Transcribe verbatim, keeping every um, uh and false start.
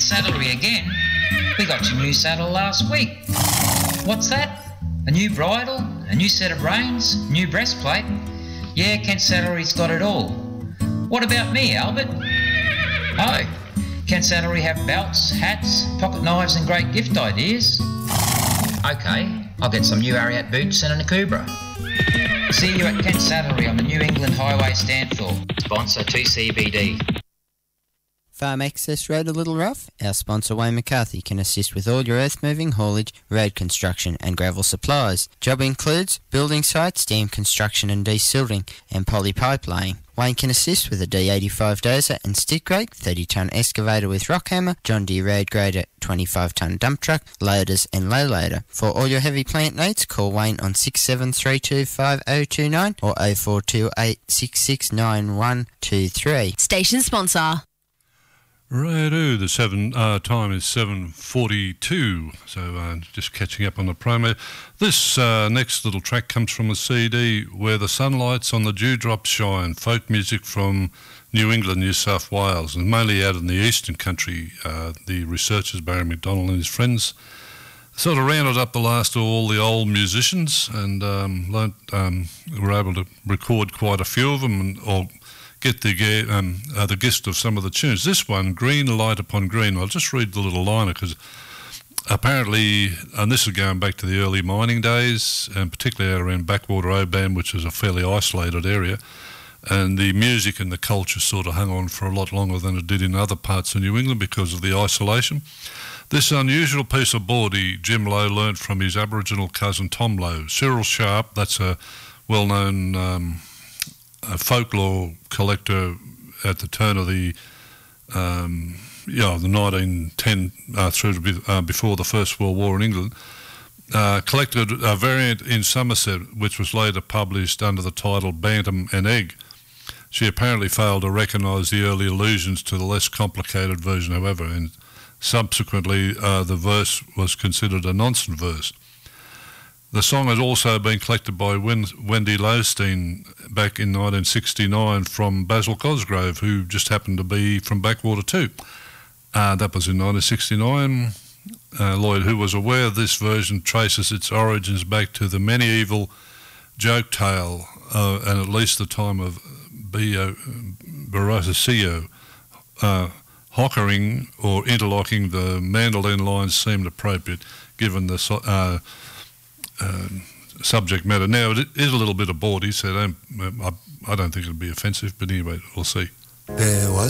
Saddlery again? We got your new saddle last week. What's that? A new bridle? A new set of reins? New breastplate? Yeah, Kent Saddlery's got it all. What about me, Albert? Oh, Kent Saddlery have belts, hats, pocket knives and great gift ideas. Okay, I'll get some new Ariat boots and a Nakubra. See you at Kent Saddlery on the New England Highway Stanthorpe. Sponsor two C B D. Farm Access Road a little rough? Our sponsor Wayne McCarthy can assist with all your earth moving, haulage, road construction and gravel supplies. Job includes building sites, dam construction and desilting and poly pipe laying. Wayne can assist with a D eighty-five dozer and stick rake, thirty tonne excavator with rock hammer, John Deere road grader, twenty-five tonne dump truck, loaders and low loader. For all your heavy plant needs, call Wayne on six seven three two five oh two nine or oh four two eight six six nine one two three. Station sponsor. Righto, the seven uh, time is seven forty-two, so uh, just catching up on the promo. This uh, next little track comes from a C D, Where the Sunlights on the Dewdrops Shine, folk music from New England, New South Wales, and mainly out in the eastern country. Uh, the researchers, Barry McDonald and his friends, sort of rounded up the last of all the old musicians and um, learnt, um, were able to record quite a few of them and or get the um, uh, the gist of some of the tunes. This one, Green Light Upon Green, I'll just read the little liner because apparently, and this is going back to the early mining days, and particularly out around Backwater Oban, which is a fairly isolated area, and the music and the culture sort of hung on for a lot longer than it did in other parts of New England because of the isolation. This unusual piece of bawdy Jim Lowe learnt from his Aboriginal cousin Tom Lowe. Cyril Sharp, that's a well-known um, a folklore collector at the turn of the um, yeah the nineteen ten uh, through to be, uh, before the First World War in England, uh, collected a variant in Somerset which was later published under the title Bantam and Egg. She apparently failed to recognise the early allusions to the less complicated version, however, and subsequently uh, the verse was considered a nonsense verse. The song has also been collected by Wendy Lowstein back in nineteen sixty-nine from Basil Cosgrove, who just happened to be from Backwater too. Uh, that was in nineteen sixty-nine. Uh, Lloyd, who was aware of this version, traces its origins back to the medieval joke tale uh, and at least the time of Baroccio. Uh, hockering or interlocking the mandolin lines seemed appropriate given the uh, Uh, subject matter. Now, it is a little bit of bawdy, so don't, I, I don't think it'll be offensive, but anyway, we'll see. There was